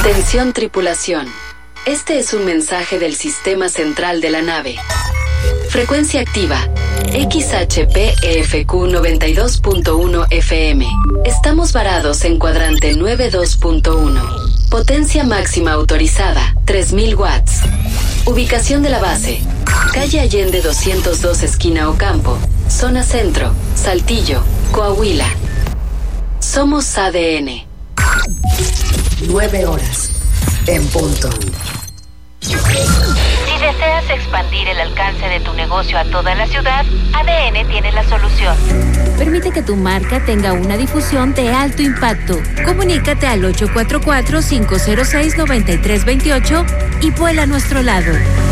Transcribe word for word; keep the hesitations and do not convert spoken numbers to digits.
Atención tripulación. Este es un mensaje del sistema central de la nave. Frecuencia activa. X H P E F Q noventa y dos punto uno F M. Estamos varados en cuadrante noventa y dos punto uno. Potencia máxima autorizada, tres mil watts. Ubicación de la base. Calle Allende doscientos dos esquina Ocampo. Zona Centro, Saltillo, Coahuila. Somos A D N. Nueve horas. En punto. Si deseas expandir el alcance de tu negocio a toda la ciudad, A D N tiene la solución. Permite que tu marca tenga una difusión de alto impacto. Comunícate al ocho cuatro cuatro, cinco cero seis, nueve tres dos ocho y vuela a nuestro lado.